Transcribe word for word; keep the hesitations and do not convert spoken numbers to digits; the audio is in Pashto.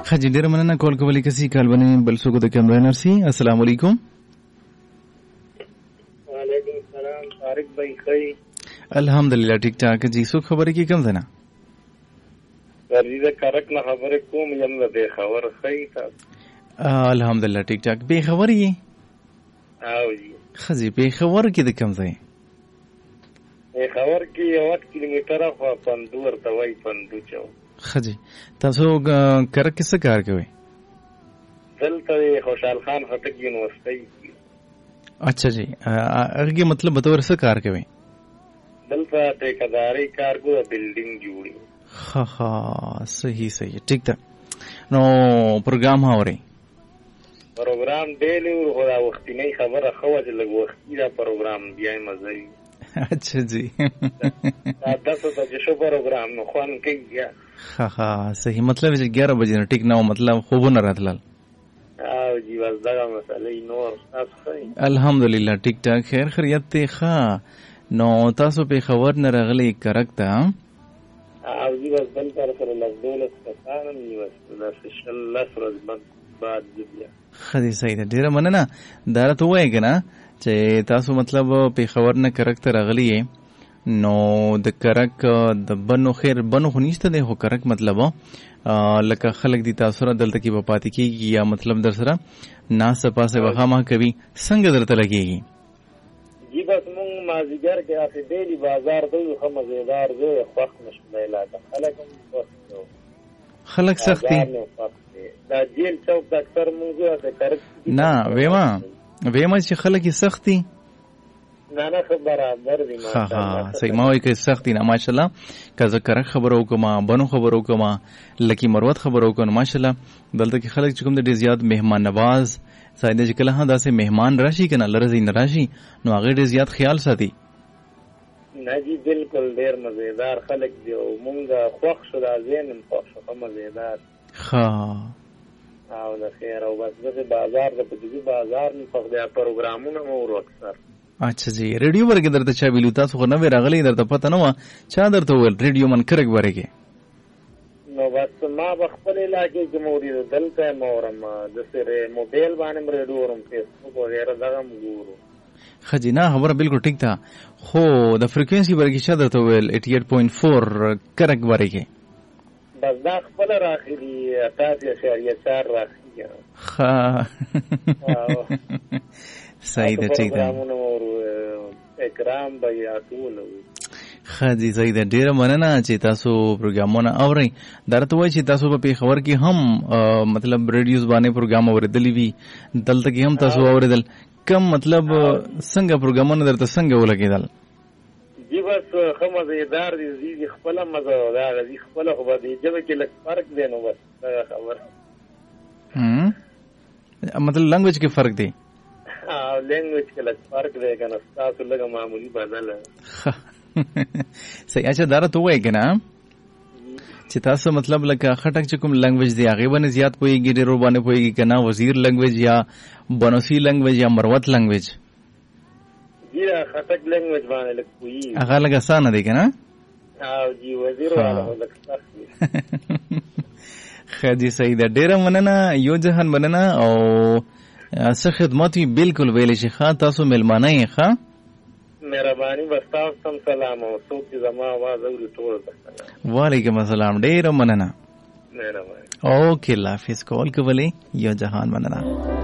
خجی ډیر مننه کول کولی کسي کال باندې بل څوک د کیمرا نرسي. السلام علیکم. وعلیکم السلام. طارق بھائی خی الحمدلله ټیک ټاک. جی څوک خبرې کی کوم ځنه؟ ورزیده کرک نه خبرې کوم یم نه به خبر خی تاسو. الحمدلله ټیک ټاک. به خبر یې او جی خجی به خبر کې د کوم ځای؟ به خبر کې یو کیلومتر خو پندو ورته وای پندو چو. خجی تاسو کرک کې څه کار کوئ؟ دلته خوشحال خان خټک یونیورسيټي. اچھا جی هغه مطلب بتور څه کار کوئ؟ دلته ټیکداري کار کوه بلډینګ جوړي. ها ها صحیح صحیح ٹھیک ده. نو پروګرام اوري پروګرام ډېلی ورو دا وخت نه خبره خو چې لږ وخت دا پروګرام بیا مزه وي. اچھا جی دا تاسو ته شو پروګرام نو خوان کوي. ها ها صحیح مطلب چې ग्यारह بجې نه ټیک نه مطلب خوب نه راتلل. او جی واز دا مسئله نور تاسو خی الحمدلله ټیک ټاک خیر خیریت ته ښه. نو تاسو په خبر نه راغلی کرکتا او جی واز بل تر سره لږ کسان نیوس دا سشل لسرز بعد بیا خدي صحیح ده. ډیره مننه. دا راته وایي کنه چې تاسو مطلب په خبر نه کرکتا راغلی نو د کرک د بنو خیر بنو خو نشته دی خو کرک مطلب لکه خلک دي تاسو را دلته کې په پاتې کېږي یا مطلب در سره ناس پاسه وخامه کوي څنګه درته لګېږي؟ جی بس مونږ مازیګر کې اخی ډېلی بازار دی خو مزیدار دی خوښ نشم علاقه خلک هم خلک سخت دي دا جیل چوک د اکثر مونږ ته کرک نه وېما وېما چې خلک یې سخت دي نه نه برابر دي. ها ها صحیح ما وایي که سخت دي نه ماشاءالله که زه کرک خبرو کوم بنو خبرو کوم لکی مروت خبرو کوم ماشاءالله دلته کې خلک چې کوم د ډېر زیات مهمان نواز ساده چې کله هم داسې مهمان راشي کنه لرزي نه راشي نو هغه ډېر زیات خیال ساتي. نه جی بالکل ډېر مزیدار خلک دي او مونږ خوښ شو دا زین خوښ شو مزیدار. ها او د خیر او بس د بازار د پدې بازار نه په دې پروګرامونو مو اکثر. اچھا جی ریډیو ورګه درته چا ویلو تاسو خو نه راغلی درته پته نه و چا درته ویل ریډیو من کرک ورګه؟ نو بس ما بخپل علاقې کې موري دلته مورم د سره موبایل باندې ریډیو ورم فیسبوک وغیرہ دغه مګورو. خجینا خبره بالکل ټیک ده خو د فریکوئنسي ورګه چا درته ویل اٹھاسی پوائنٹ چار کرک ورګه؟ بس دا خپل راخلي اته اشاریه چار راخلي. ها صحیح ده ټیک ده. اکرام بیا ټول خدي صحیح ده. ډیره مننه چې تاسو پروګرامونه اورئ. درته وایي چې تاسو په خبر کې هم مطلب ریډیوز باندې پروګرام اوریدلی وي دلته کې هم تاسو اوریدل کم مطلب څنګه پروګرامونه درته څنګه ولګیدل؟ جی بس خو مزیدار دي زی خپل مزه دا غزي خپل خو به دي جبه کې لږ فرق دی نو بس دا خبر هم مطلب لنګویج کې فرق دی. ها لنګویج کې لږ فرق دی کنه تاسو لږه معمولی بدل صحیح. اچھا دا راته وایي کنه چې تاسو مطلب لکه خټک چې کوم لنګویج دی هغه باندې زیات پوهیږي ډېر باندې پوهیږي کنه وزیر لنګویج یا بنوسی لنګویج یا مروت لنګویج؟ جی خټک لنګویج باندې لږ پوهیږي هغه لږ اسانه دی کنه؟ او جی وزیر والا لږ سخت دی. خدي صحیح ده. ډیره مننه یو جهان مننه او څه خدمت وي بالکل ویل شي. ښه تاسو مېلمانه یې ښه مهرباني بس تاسو سلام او څوک چې زما आवाज اوري ټول وعلیکم السلام. ډیره مننه. مهرباني. اوکې الله حافظ. کول کولی یو جهان مننه.